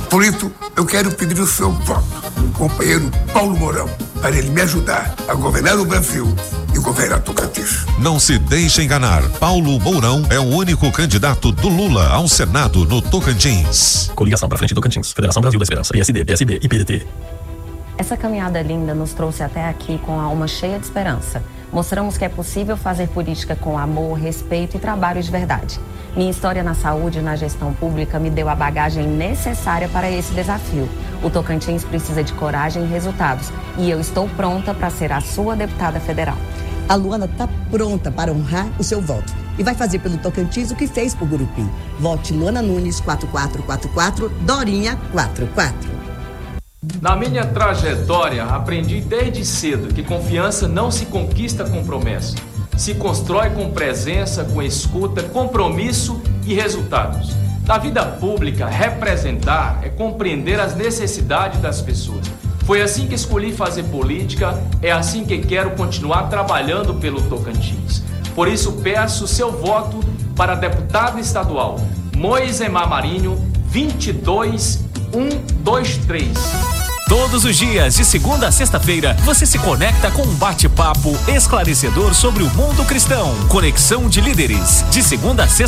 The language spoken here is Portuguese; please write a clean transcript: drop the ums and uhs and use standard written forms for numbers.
Por isso, eu quero pedir o seu voto, companheiro Paulo Mourão, para ele me ajudar a governar o Brasil e governar Tocantins. Não se deixe enganar. Paulo Mourão é o único candidato do Lula ao Senado no Tocantins. Coligação pra frente do Tocantins. Federação Brasil da Esperança. PSD, PSB e PDT. Essa caminhada linda nos trouxe até aqui com a alma cheia de esperança. Mostramos que é possível fazer política com amor, respeito e trabalho de verdade. Minha história na saúde e na gestão pública me deu a bagagem necessária para esse desafio. O Tocantins precisa de coragem e resultados. E eu estou pronta para ser a sua deputada federal. A Luana está pronta para honrar o seu voto. E vai fazer pelo Tocantins o que fez por Gurupi. Vote Luana Nunes 4444, Dorinha 44. Na minha trajetória, aprendi desde cedo que confiança não se conquista com promessa. Se constrói com presença, com escuta, compromisso e resultados. Na vida pública, representar é compreender as necessidades das pessoas. Foi assim que escolhi fazer política, é assim que quero continuar trabalhando pelo Tocantins. Por isso peço seu voto para deputado estadual, Moisemar Marinho, 22123. Todos os dias, de segunda a sexta-feira, você se conecta com um bate-papo esclarecedor sobre o mundo cristão. Conexão de Líderes, de segunda a sexta.